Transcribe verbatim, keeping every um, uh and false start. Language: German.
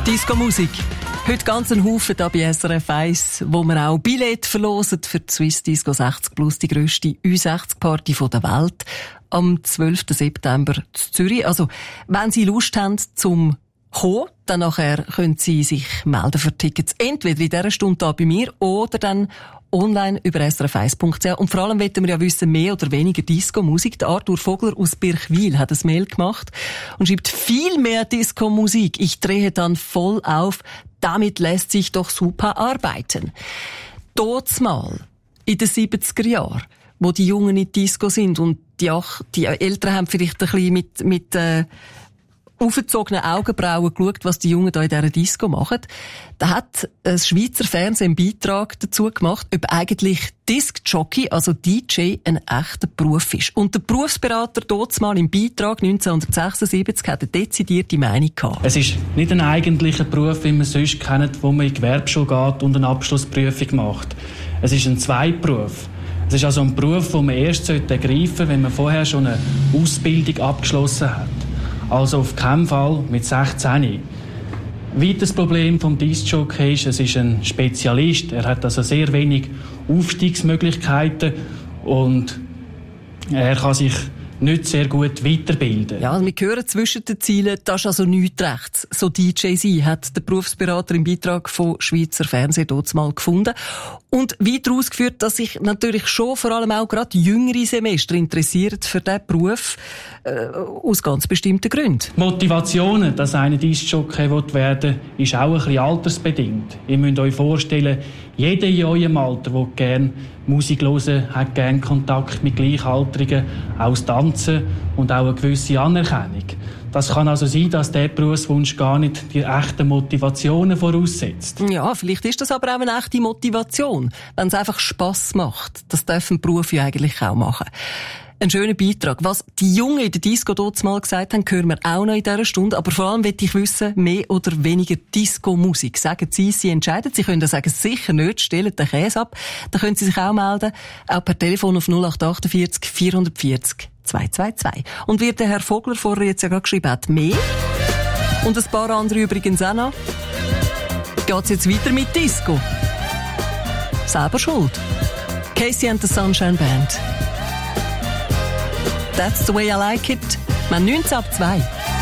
Disco-Musik. Heute ganz ein Haufen da bei S R F eins, wo wir auch Billette verlosen für die Swiss Disco sechzig plus, die grösste Ü sechzig Party der Welt, am zwölften September in Zürich. Also, wenn Sie Lust haben zum kommen, dann nachher können Sie sich melden für Tickets. Entweder in dieser Stunde hier bei mir oder dann online über s r f eins punkt c h. Und vor allem wollen wir ja wissen, mehr oder weniger Disco-Musik. Der Arthur Vogler aus Birchwil hat ein Mail gemacht und schreibt, viel mehr Disco-Musik. Ich drehe dann voll auf. Damit lässt sich doch super arbeiten. Dotsmal, in den siebziger Jahren, wo die Jungen in die Disco sind und die, ach, die Eltern haben vielleicht ein bisschen mit, mit, äh, aufgezogenen Augenbrauen geschaut, was die Jungen da in dieser Disco machen. Da hat das Schweizer Fernsehen einen Beitrag dazu gemacht, ob eigentlich Disc-Jockey, also D J, ein echter Beruf ist. Und der Berufsberater dort mal im Beitrag neunzehnhundertsechsundsiebzig hat eine dezidierte Meinung gehabt. Es ist nicht ein eigentlicher Beruf, wie man sonst kennt, wo man in die Gewerbeschule geht und eine Abschlussprüfung macht. Es ist ein Zweitberuf. Es ist also ein Beruf, den man erst ergreifen sollte, wenn man vorher schon eine Ausbildung abgeschlossen hat. Also auf keinen Fall mit sechzehn. Weiteres Problem vom Disc-Jockey ist, es ist ein Spezialist. Er hat also sehr wenig Aufstiegsmöglichkeiten und er kann sich nicht sehr gut weiterbilden. Ja, wir hören zwischen den Zielen, das ist also nichts rechts. So D J sein, hat der Berufsberater im Beitrag von Schweizer Fernsehen dort mal gefunden. Und weiter ausgeführt, dass sich natürlich schon vor allem auch gerade jüngere Semester interessieren für diesen Beruf, äh, aus ganz bestimmten Gründen. Motivationen, dass einer Disc-Jockey werden will, ist auch ein bisschen altersbedingt. Ihr müsst euch vorstellen, jeder in eurem Alter, der gerne Musik hören, hat gerne Kontakt mit Gleichaltrigen, auch das Tanzen und auch eine gewisse Anerkennung. Das kann also sein, dass der Berufswunsch gar nicht die echten Motivationen voraussetzt. Ja, vielleicht ist das aber auch eine echte Motivation, wenn es einfach Spass macht. Das darf ein Beruf ja eigentlich auch machen. Ein schöner Beitrag. Was die Jungen in der Disco dort mal gesagt haben, hören wir auch noch in dieser Stunde. Aber vor allem möchte ich wissen, mehr oder weniger Disco-Musik. Sagen Sie, Sie entscheiden. Sie können das sagen, sicher nicht. Stellen den Käse ab. Da können Sie sich auch melden. Auch per Telefon auf null acht achtundvierzig vierhundertvierzig zweihundertzweiundzwanzig. Und wie der Herr Vogler vorher jetzt ja gerade geschrieben hat, mehr. Und ein paar andere übrigens auch noch. Geht's jetzt weiter mit Disco? Selber schuld. Casey and the Sunshine Band. That's the way I like it. Man neunzehn ab zwei.